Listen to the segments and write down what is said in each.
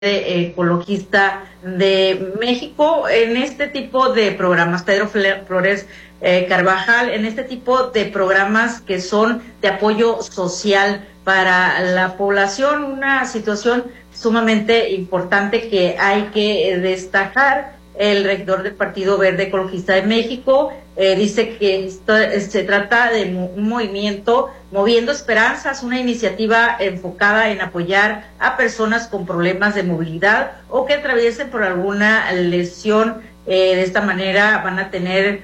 Ecologista de México en este tipo de programas, Pedro Flores Carvajal, en este tipo de programas que son de apoyo social para la población, una situación sumamente importante que hay que destacar. El regidor del Partido Verde Ecologista de México dice que esto, se trata de un movimiento Moviendo Esperanzas, una iniciativa enfocada en apoyar a personas con problemas de movilidad o que atraviesen por alguna lesión. De esta manera van a tener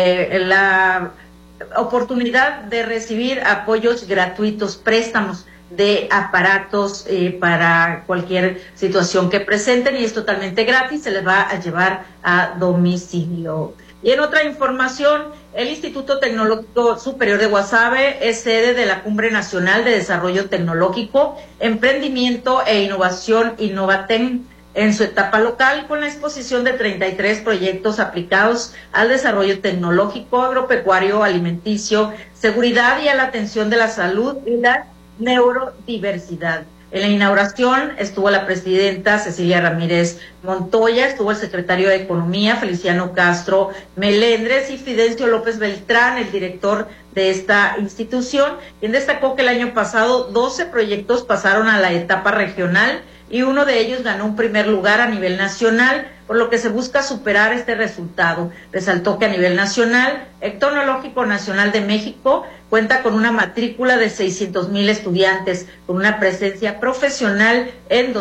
la oportunidad de recibir apoyos gratuitos, préstamos de aparatos para cualquier situación que presenten, y es totalmente gratis, se les va a llevar a domicilio. Y en otra información, el Instituto Tecnológico Superior de Guasave es sede de la Cumbre Nacional de Desarrollo Tecnológico, Emprendimiento e Innovación Innovatem en su etapa local, con la exposición de 33 proyectos aplicados al desarrollo tecnológico, agropecuario, alimenticio, seguridad y a la atención de la salud y la neurodiversidad. En la inauguración estuvo la presidenta Cecilia Ramírez Montoya, estuvo el secretario de Economía Feliciano Castro Melendres y Fidencio López Beltrán, el director de esta institución, quien destacó que el año pasado 12 proyectos pasaron a la etapa regional y uno de ellos ganó un primer lugar a nivel nacional, por lo que se busca superar este resultado. Resaltó que a nivel nacional, el Tecnológico Nacional de México cuenta con una matrícula de 600,000 estudiantes, con una presencia profesional en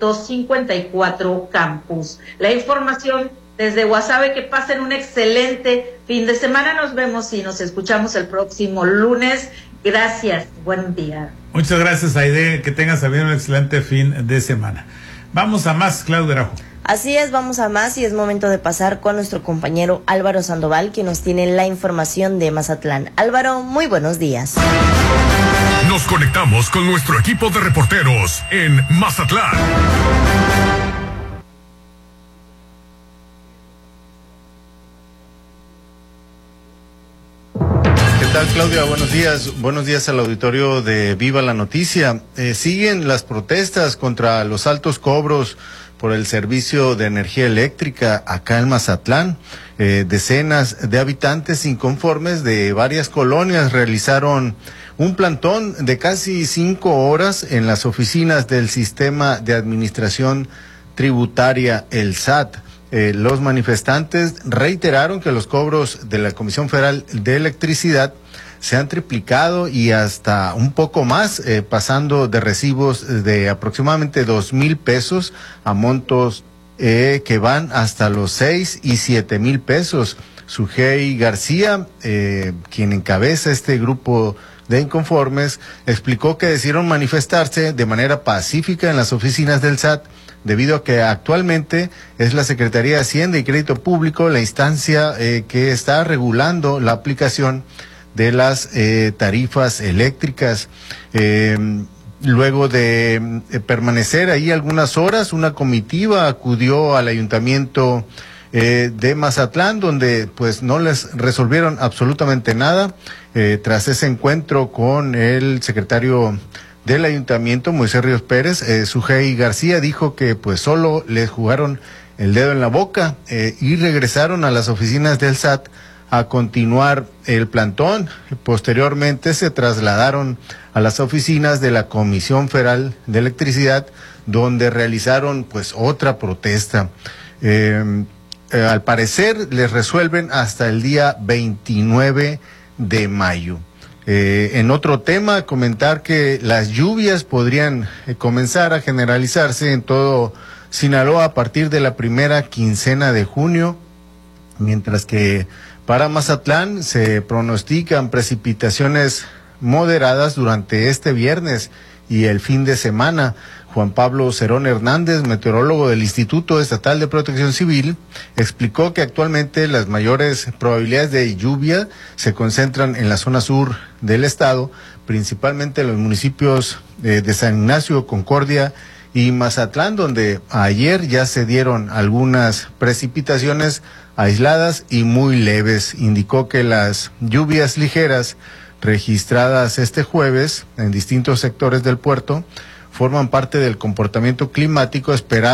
254 campus. La información desde Guasave, que pasen un excelente fin de semana. Nos vemos y nos escuchamos el próximo lunes. Gracias, buen día. Muchas gracias, Aide, que tengas también un excelente fin de semana. Vamos a más, Claudia Arajo. Así es, vamos a más y es momento de pasar con nuestro compañero Álvaro Sandoval, que nos tiene la información de Mazatlán. Álvaro, muy buenos días. Nos conectamos con nuestro equipo de reporteros en Mazatlán. ¿Qué tal, Claudia? Buenos días al auditorio de Viva la Noticia. Siguen las protestas contra los altos cobros por el servicio de energía eléctrica acá en Mazatlán. Decenas de habitantes inconformes de varias colonias realizaron un plantón de casi 5 horas en las oficinas del Sistema de Administración Tributaria, el SAT. Los manifestantes reiteraron que los cobros de la Comisión Federal de Electricidad se han triplicado y hasta un poco más, pasando de recibos de aproximadamente 2,000 pesos a montos que van hasta los 6 y 7,000 pesos. Sujei García, quien encabeza este grupo de inconformes, explicó que decidieron manifestarse de manera pacífica en las oficinas del SAT, debido a que actualmente es la Secretaría de Hacienda y Crédito Público la instancia que está regulando la aplicación de las tarifas eléctricas. Luego de permanecer ahí algunas horas, una comitiva acudió al ayuntamiento de Mazatlán, donde pues no les resolvieron absolutamente nada. Tras ese encuentro con el secretario del ayuntamiento, Moisés Ríos Pérez, Sujei García dijo que pues solo les jugaron el dedo en la boca y regresaron a las oficinas del SAT a continuar el plantón. Posteriormente se trasladaron a las oficinas de la Comisión Federal de Electricidad, donde realizaron pues otra protesta. Al parecer les resuelven hasta el día 29 de mayo. En otro tema, comentar que las lluvias podrían comenzar a generalizarse en todo Sinaloa a partir de la primera quincena de junio, mientras que para Mazatlán se pronostican precipitaciones moderadas durante este viernes y el fin de semana. Juan Pablo Cerón Hernández, meteorólogo del Instituto Estatal de Protección Civil, explicó que actualmente las mayores probabilidades de lluvia se concentran en la zona sur del estado, principalmente en los municipios de San Ignacio, Concordia y Mazatlán, donde ayer ya se dieron algunas precipitaciones aisladas y muy leves. Indicó que las lluvias ligeras registradas este jueves en distintos sectores del puerto forman parte del comportamiento climático esperado